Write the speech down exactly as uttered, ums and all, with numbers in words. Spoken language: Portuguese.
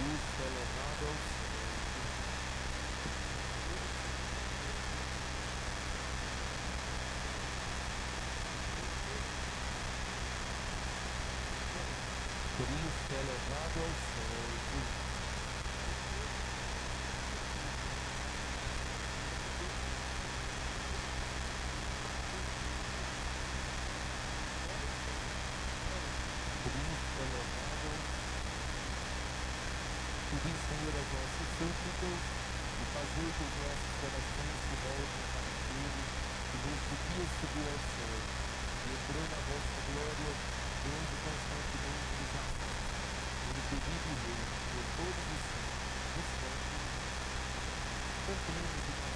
Cristo elevado ao céu. Cristo elevado ao céu. Cristo elevado ao céu. Pedir, Senhor, as nossas súplicas e fazer que os nossos corações se voltem para aquele que nos podia subir ao céu e entrou na vossa glória, de onde constantemente nos assiste. Ele que vive e reina por todos os séculos dos séculos. Cantemos e